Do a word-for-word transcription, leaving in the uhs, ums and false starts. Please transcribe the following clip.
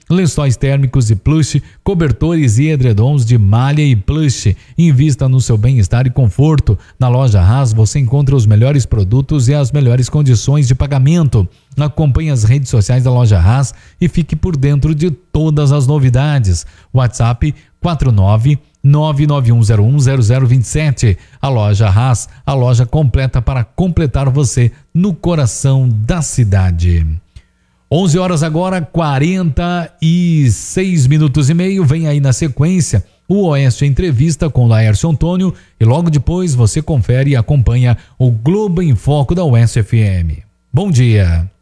lençóis térmicos e plush, cobertores e edredons de malha e plush. Invista no seu bem-estar e conforto. Na loja Haas você encontra os melhores produtos e as melhores condições de pagamento. Acompanhe as redes sociais da loja Haas e fique por dentro de todas as novidades. WhatsApp quatro nove nove nove um zero um zero zero dois sete. A loja Haas, a loja completa para completar você no coração da cidade. onze horas agora, quarenta e seis minutos e meio. Vem aí na sequência o Oeste Entrevista com Laércio Antônio e logo depois você confere e acompanha o Globo em Foco da Oeste F M. Bom dia.